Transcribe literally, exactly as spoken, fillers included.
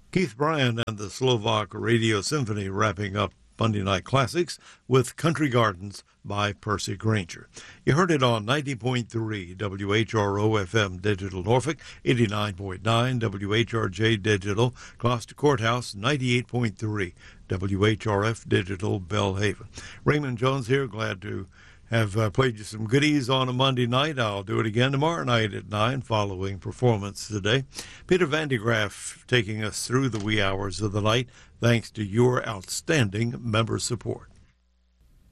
Keith Bryan and the Slovak Radio Symphony wrapping up Monday Night Classics with Country Gardens by Percy Granger. You heard it on ninety point three W H R O F M Digital Norfolk, eighty-nine point nine W H R J Digital Gloucester Courthouse, ninety-eight point three W H R F Digital Belhaven. Raymond Jones here, glad to have uh, played you some goodies on a Monday night. I'll do it again tomorrow night at nine following Performance Today. Peter Van de Graaff taking us through the wee hours of the night thanks to your outstanding member support.